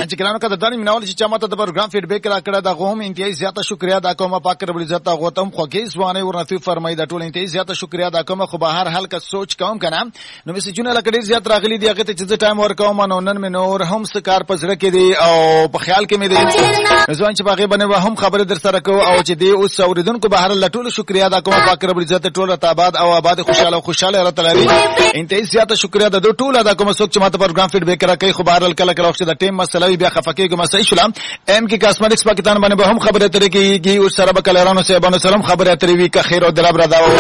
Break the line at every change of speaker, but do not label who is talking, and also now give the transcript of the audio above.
چې ګرانو کده دانی منول چې چا ماته د پروګرام فیډبیک را کړه دا غوهم انتهایی زیاته شکریا ادا کوم پاک رب العزت غوتم خوږی ځواني ورنفي فرمای دا ټول انتهایی زیاته شکریا ادا کوم خو به هر حال کا سوچ کوم کنه نو میسجونه لکه زیات راغلي دی هغه ته چې ټایم ورکوم نو نن مې نور هم سکار پزړه کې دی او په خیال کې مې دی ځوان چې باغې باندې هم خبره در سره کو او چې دی اوس اوریدونکو به هر لټول شکریا ادا کوم پاک رب العزت ټول آباد او آباد خوشاله راتلري انتهایی زیاته شکریا د ټول ادا کوم څوک چې ماته پروګرام فیډبیک راکړي خو بهر کله کله وخت د ټیم مسله بیا خفقېږي ما صحیح شلام ام کې کاسمټکس پاکستان باندې به هم خبره ترې کیږي او سره به کلرانو صاحبانو سلام خبره ترې وی که خیر او دلبر دا